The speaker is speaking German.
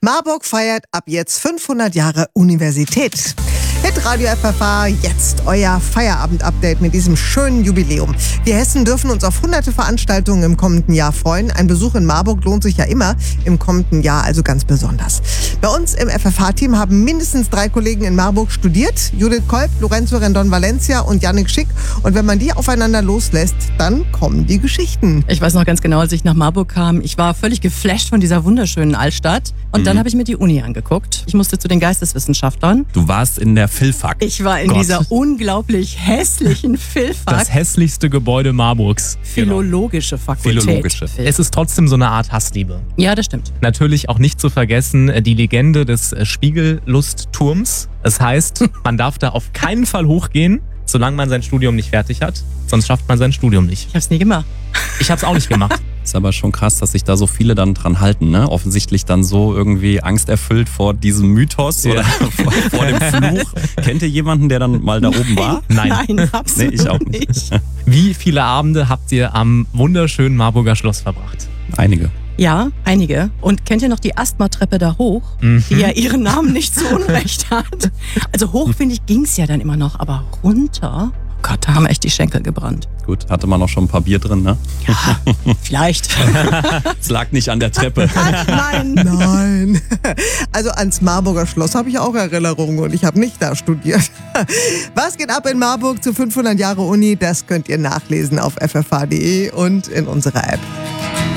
Marburg feiert ab jetzt 500 Jahre Universität. Hitradio FFH, jetzt euer Feierabend-Update mit diesem schönen Jubiläum. Wir Hessen dürfen uns auf hunderte Veranstaltungen im kommenden Jahr freuen. Ein Besuch in Marburg lohnt sich ja immer im kommenden Jahr, also ganz besonders. Bei uns im FFH-Team haben mindestens 3 Kollegen in Marburg studiert. Judith Kolb, Lorenzo Rendon Valencia und Yannick Schick. Und wenn man die aufeinander loslässt, dann kommen die Geschichten. Ich weiß noch ganz genau, als ich nach Marburg kam, ich war völlig geflasht von dieser wunderschönen Altstadt. Und dann habe ich mir die Uni angeguckt. Ich musste zu den Geisteswissenschaftlern. Du warst in der Philfak. Ich war in dieser unglaublich hässlichen Philfak. Das hässlichste Gebäude Marburgs. Philologische Fakultät. Philologische. Es ist trotzdem so eine Art Hassliebe. Ja, das stimmt. Natürlich auch nicht zu vergessen die Legende des Spiegelustturms. Das heißt, man darf da auf keinen Fall hochgehen, solange man sein Studium nicht fertig hat. Sonst schafft man sein Studium nicht. Ich hab's nie gemacht. Ich hab's auch nicht gemacht. Ist aber schon krass, dass sich da so viele dann dran halten, ne? Offensichtlich dann so irgendwie angsterfüllt vor diesem Mythos oder vor dem Fluch. Kennt ihr jemanden, der dann mal da oben war? Nein. Absolut Nee, ich auch nicht. Wie viele Abende habt ihr am wunderschönen Marburger Schloss verbracht? Einige. Ja, einige. Und kennt ihr noch die Asthma-Treppe da hoch, die ja ihren Namen nicht zu Unrecht hat? Also hoch, finde ich, ging's ja dann immer noch, aber runter? Oh Gott, da haben echt die Schenkel gebrannt. Gut, hatte man auch schon ein paar Bier drin, ne? Ja, vielleicht. Es lag nicht an der Treppe. Nein. Also ans Marburger Schloss habe ich auch Erinnerungen und ich habe nicht da studiert. Was geht ab in Marburg zu 500 Jahre Uni? Das könnt ihr nachlesen auf ffh.de und in unserer App.